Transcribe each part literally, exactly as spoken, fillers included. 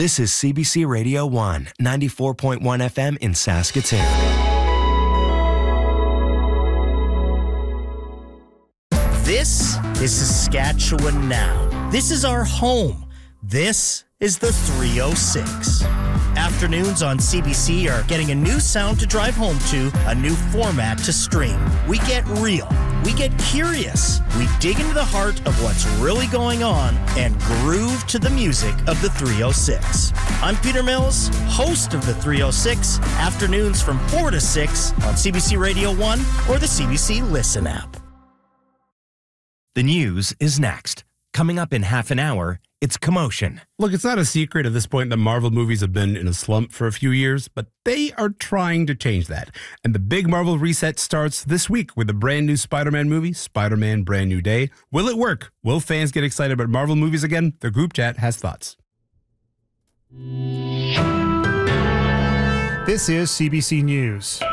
This is C B C Radio one, ninety-four point one F M in Saskatoon. This is Saskatchewan Now. This is our home. This is the three oh six. Afternoons on C B C are getting a new sound to drive home to, a new format to stream. We get real. We get curious. We dig into the heart of what's really going on and groove to the music of the three oh six. I'm Peter Mills, host of the three oh six, afternoons from four to six on C B C Radio one or the C B C Listen app. The news is next. Coming up in half an hour, it's Commotion. Look, it's not a secret at this point that Marvel movies have been in a slump for a few years, but they are trying to change that. And the big Marvel reset starts this week with a brand new Spider-Man movie, Spider-Man Brand New Day. Will it work? Will fans get excited about Marvel movies again? The group chat has thoughts. This is C B C News.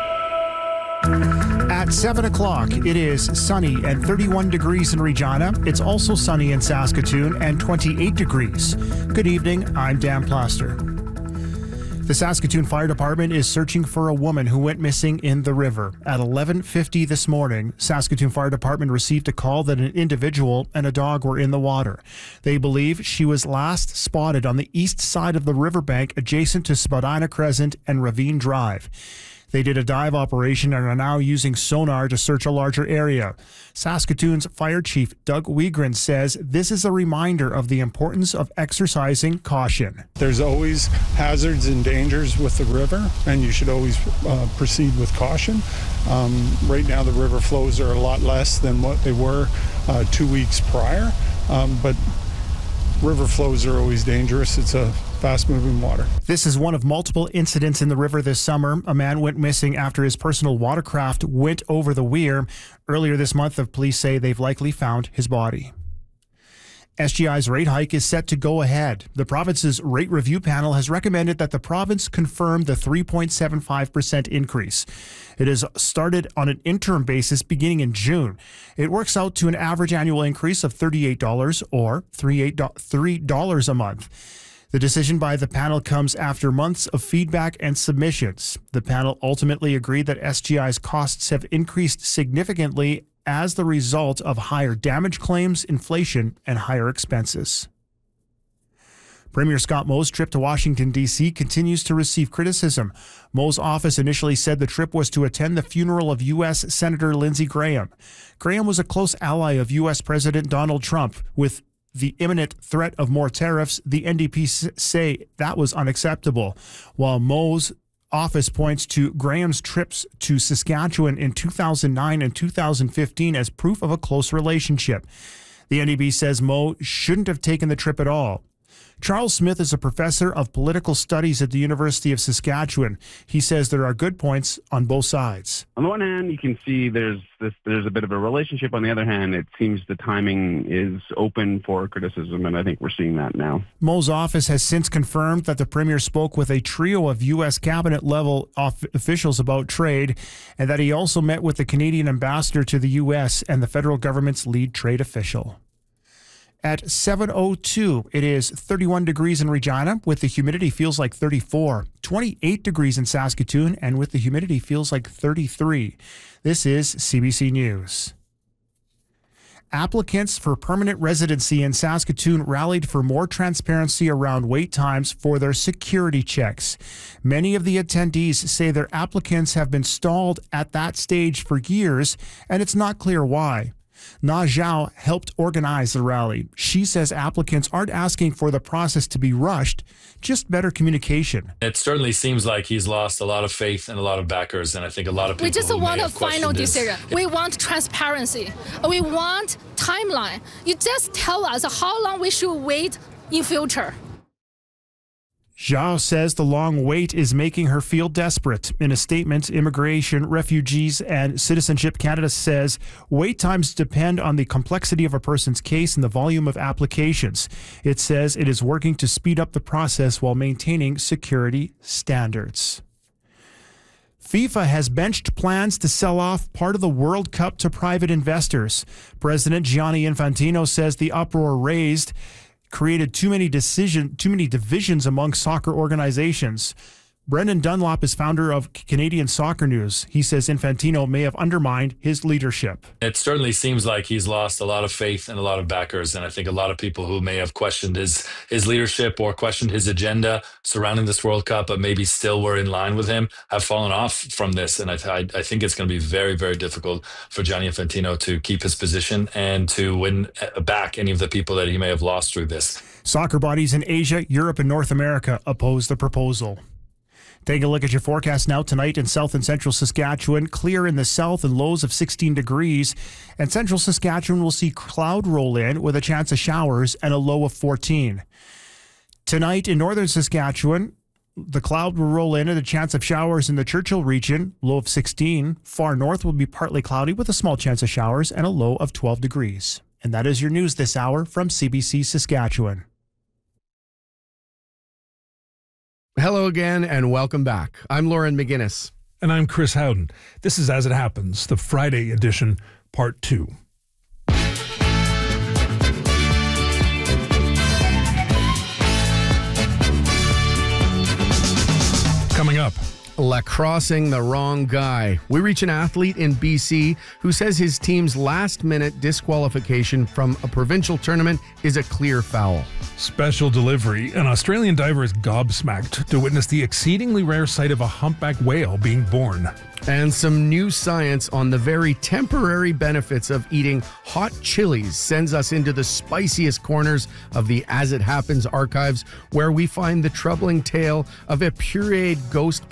At seven o'clock, it is sunny and thirty-one degrees in Regina. It's also sunny in Saskatoon and twenty-eight degrees. Good evening, I'm Dan Plaster. The Saskatoon Fire Department is searching for a woman who went missing in the river. At eleven fifty this morning, Saskatoon Fire Department received a call that an individual and a dog were in the water. They believe she was last spotted on the east side of the riverbank adjacent to Spadina Crescent and Ravine Drive. They did a dive operation and are now using sonar to search a larger area. Saskatoon's Fire Chief Doug Wiegren says this is a reminder of the importance of exercising caution. There's always hazards and dangers with the river, and you should always uh, proceed with caution. Um, right now the river flows are a lot less than what they were uh, two weeks prior, um, but river flows are always dangerous. It's a fast-moving water. This is one of multiple incidents in the river this summer. A man went missing after his personal watercraft went over the weir. Earlier this month, the police say they've likely found his body. S G I's rate hike is set to go ahead. The province's rate review panel has recommended that the province confirm the three point seven five percent increase. It has started on an interim basis beginning in June. It works out to an average annual increase of thirty-eight dollars or three dollars a month. The decision by the panel comes after months of feedback and submissions. The panel ultimately agreed that S G I's costs have increased significantly as the result of higher damage claims, inflation, and higher expenses. Premier Scott Moe's trip to Washington, D C continues to receive criticism. Moe's office initially said the trip was to attend the funeral of U S Senator Lindsey Graham. Graham was a close ally of U S President Donald Trump. With the imminent threat of more tariffs, the N D P say that was unacceptable, while Moe's office points to Graham's trips to Saskatchewan in two thousand nine and two thousand fifteen as proof of a close relationship. The N D P says Moe shouldn't have taken the trip at all. Charles Smith is a professor of political studies at the University of Saskatchewan. He says there are good points on both sides. On the one hand, you can see there's this, there's a bit of a relationship. On the other hand, it seems the timing is open for criticism, and I think we're seeing that now. Moe's office has since confirmed that the Premier spoke with a trio of U S cabinet-level officials about trade, and that he also met with the Canadian ambassador to the U S and the federal government's lead trade official. At seven oh two, it is thirty-one degrees in Regina, with the humidity feels like thirty-four. twenty-eight degrees in Saskatoon, and with the humidity feels like thirty-three. This is C B C News. Applicants for permanent residency in Saskatoon rallied for more transparency around wait times for their security checks. Many of the attendees say their applicants have been stalled at that stage for years, and it's not clear why. Na Zhao helped organize the rally. She says applicants aren't asking for the process to be rushed, just better communication. It certainly seems like he's lost a lot of faith and a lot of backers, and I think a lot of people We just who want may a have questioned final this. decision. We want transparency. We want timeline. You just tell us how long we should wait in future. Zhao says the long wait is making her feel desperate. In a statement, Immigration, Refugees, and Citizenship Canada says wait times depend on the complexity of a person's case and the volume of applications. It says it is working to speed up the process while maintaining security standards. FIFA has benched plans to sell off part of the World Cup to private investors. President Gianni Infantino says the uproar raised created too many decision, too many divisions among soccer organizations. Brendan Dunlop is founder of Canadian Soccer News. He says Infantino may have undermined his leadership. It certainly seems like he's lost a lot of faith and a lot of backers. And I think a lot of people who may have questioned his, his leadership or questioned his agenda surrounding this World Cup, but maybe still were in line with him, have fallen off from this. And I, th- I think it's going to be very, very difficult for Gianni Infantino to keep his position and to win back any of the people that he may have lost through this. Soccer bodies in Asia, Europe, and North America oppose the proposal. Take a look at your forecast now. Tonight in south and central Saskatchewan, clear in the south and lows of sixteen degrees. And central Saskatchewan will see cloud roll in with a chance of showers and a low of fourteen. Tonight in northern Saskatchewan, the cloud will roll in and a chance of showers in the Churchill region, low of sixteen. Far north will be partly cloudy with a small chance of showers and a low of twelve degrees. And that is your news this hour from C B C Saskatchewan. Hello again and welcome back. I'm Lauren McGinnis. And I'm Chris Howden. This is As It Happens, the Friday edition, part two. Coming up. Lacrossing the wrong guy. We reach an athlete in B C who says his team's last-minute disqualification from a provincial tournament is a clear foul. Special delivery. An Australian diver is gobsmacked to witness the exceedingly rare sight of a humpback whale being born. And some new science on the very temporary benefits of eating hot chilies sends us into the spiciest corners of the As It Happens archives, where we find the troubling tale of a pureed ghost